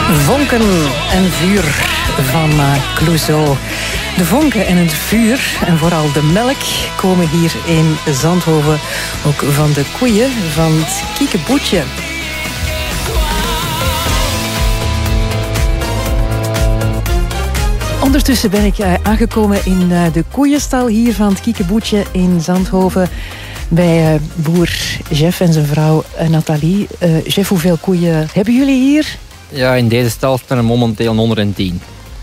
Vonken en vuur van Clouseau. De vonken en het vuur en vooral de melk komen hier in Zandhoven ook van de koeien van het Kiekeboetje. Ondertussen ben ik aangekomen in de koeienstal hier van het Kiekeboetje in Zandhoven bij boer Jeff en zijn vrouw Nathalie. Jeff, hoeveel koeien hebben jullie hier? Ja, in deze stal staan er momenteel 110.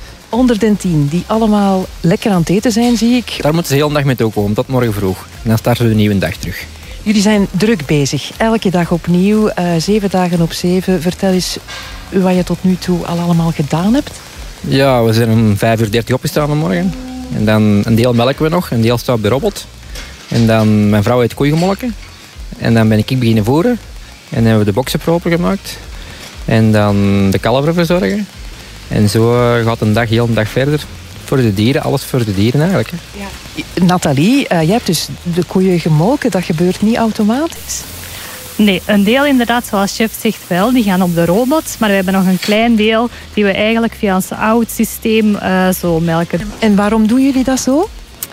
110, die allemaal lekker aan het eten zijn, zie ik. Daar moeten ze de hele dag mee toe komen, tot morgen vroeg. En dan starten we de nieuwe dag terug. Jullie zijn druk bezig, elke dag opnieuw, 7 dagen op 7. Vertel eens wat je tot nu toe al allemaal gedaan hebt. Ja, we zijn om 5:30 opgestaan vanmorgen. En dan een deel melken we nog, een deel staat op de robot. En dan mijn vrouw heeft koeien gemolken. En dan ben ik beginnen voeren. En dan hebben we de boksen proper gemaakt. En dan de kalveren verzorgen. En zo gaat een dag heel een dag verder. Voor de dieren, alles voor de dieren eigenlijk. Hè. Ja. Nathalie, jij hebt dus de koeien gemolken. Dat gebeurt niet automatisch? Nee, een deel inderdaad, zoals Chef zegt wel, die gaan op de robot. Maar we hebben nog een klein deel die we eigenlijk via ons oud systeem zo melken. En waarom doen jullie dat zo?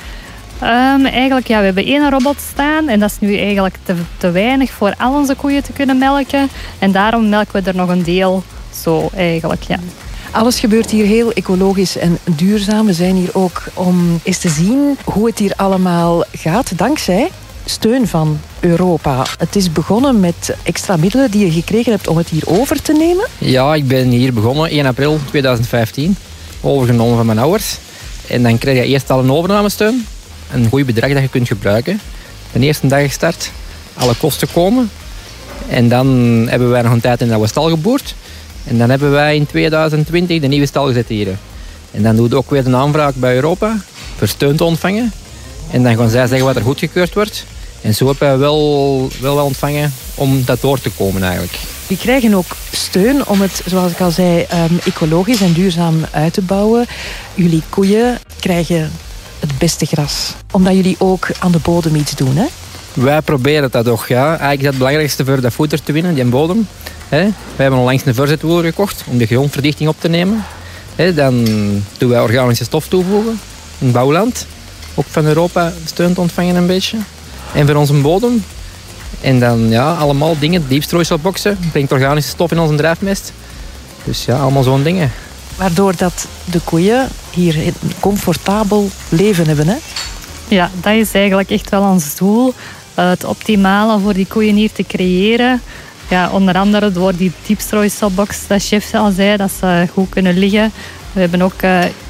Eigenlijk, ja, we hebben 1 robot staan en dat is nu eigenlijk te weinig voor al onze koeien te kunnen melken. En daarom melken we er nog een deel zo eigenlijk, ja. Alles gebeurt hier heel ecologisch en duurzaam. We zijn hier ook om eens te zien hoe het hier allemaal gaat, dankzij steun van Europa. Het is begonnen met extra middelen die je gekregen hebt om het hier over te nemen. Ja, ik ben hier begonnen 1 april 2015. Overgenomen van mijn ouders. En dan krijg je eerst al een overnamesteun. Een goed bedrag dat je kunt gebruiken. De eerste dag gestart. Alle kosten komen. En dan hebben wij nog een tijd in de oude stal geboerd. En dan hebben wij in 2020 de nieuwe stal gezet hier. En dan doen we ook weer een aanvraag bij Europa. Voor steun te ontvangen. En dan gaan zij zeggen wat er goedgekeurd wordt. En zo hebben wij wel ontvangen om dat door te komen eigenlijk. Die krijgen ook steun om het, zoals ik al zei, ecologisch en duurzaam uit te bouwen. Jullie koeien krijgen het beste gras. Omdat jullie ook aan de bodem iets doen, hè? Wij proberen dat toch, ja. Eigenlijk is dat het belangrijkste voor dat voeder te winnen, die bodem. We hebben onlangs een verzetwoer gekocht om de grondverdichting op te nemen. Dan doen wij organische stof toevoegen in bouwland. Ook van Europa steun te ontvangen een beetje. En voor onze bodem. En dan ja, allemaal dingen, diepstrooiselboxen. Brengt organische stof in onze drijfmest. Dus ja, allemaal zo'n dingen. Waardoor dat de koeien hier een comfortabel leven hebben, hè? Ja, dat is eigenlijk echt wel ons doel. Het optimale voor die koeien hier te creëren. Ja, onder andere door die diepstrooiselbox, dat Chef al zei, dat ze goed kunnen liggen. We hebben ook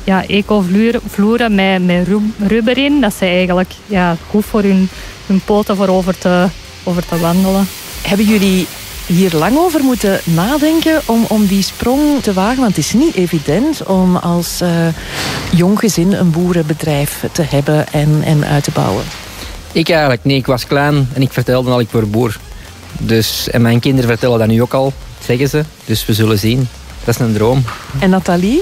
eco-vloeren met rubber in. Dat ze eigenlijk goed voor hun poten voor over te wandelen. Hebben jullie hier lang over moeten nadenken om die sprong te wagen? Want het is niet evident om als jong gezin een boerenbedrijf te hebben en uit te bouwen. Ik eigenlijk niet. Ik was klein en ik vertelde al, ik word boer. En mijn kinderen vertellen dat nu ook al, zeggen ze. Dus we zullen zien. Dat is een droom. En Nathalie?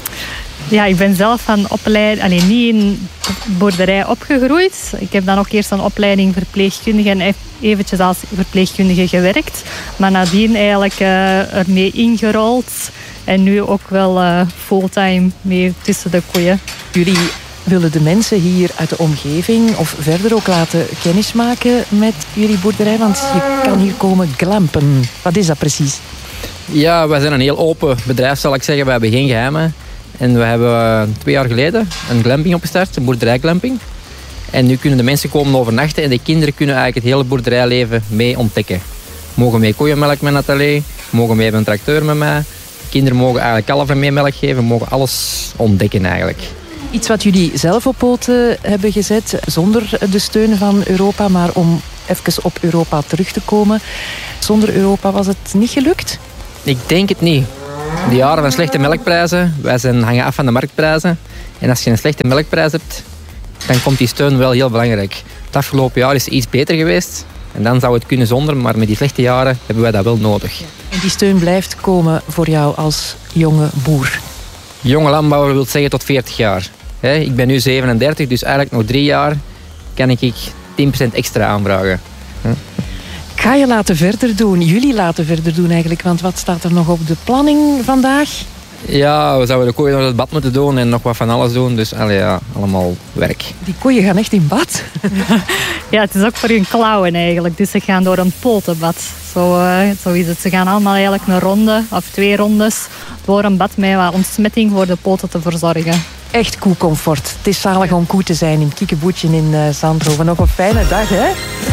Ja, ik ben zelf van opleiding, niet in boerderij opgegroeid. Ik heb dan ook eerst een opleiding verpleegkundige en eventjes als verpleegkundige gewerkt. Maar nadien eigenlijk ermee ingerold. En nu ook wel fulltime mee tussen de koeien. Jullie willen de mensen hier uit de omgeving of verder ook laten kennismaken met jullie boerderij? Want je kan hier komen glampen. Wat is dat precies? Ja, wij zijn een heel open bedrijf, zal ik zeggen. We hebben geen geheimen. En we hebben 2 jaar geleden een glamping opgestart, een boerderijglamping. En nu kunnen de mensen komen overnachten en de kinderen kunnen eigenlijk het hele boerderijleven mee ontdekken. Mogen mee koeienmelk met Nathalie, mogen mee een tracteur met mij. Kinderen mogen eigenlijk kalveren mee melk geven, mogen alles ontdekken eigenlijk. Iets wat jullie zelf op poten hebben gezet, zonder de steun van Europa, maar om even op Europa terug te komen. Zonder Europa was het niet gelukt? Ik denk het niet. De jaren van slechte melkprijzen, wij hangen af van de marktprijzen. En als je een slechte melkprijs hebt, dan komt die steun wel heel belangrijk. Het afgelopen jaar is het iets beter geweest. En dan zou het kunnen zonder, maar met die slechte jaren hebben wij dat wel nodig. En die steun blijft komen voor jou als jonge boer? Jonge landbouwer wil zeggen tot 40 jaar. Ik ben nu 37, dus eigenlijk nog 3 jaar kan ik 10% extra aanvragen. Ik ga je laten verder doen. Jullie laten verder doen eigenlijk. Want wat staat er nog op de planning vandaag? Ja, we zouden de koeien nog het bad moeten doen en nog wat van alles doen. Dus allemaal werk. Die koeien gaan echt in bad. Ja, het is ook voor hun klauwen eigenlijk. Dus ze gaan door een potenbad. Zo is het. Ze gaan allemaal eigenlijk een ronde of 2 rondes door een bad met wat ontsmetting voor de poten te verzorgen. Echt koecomfort. Het is zalig om koe te zijn in Kiekeboetje in Zandhoven. Nog een fijne dag, hè?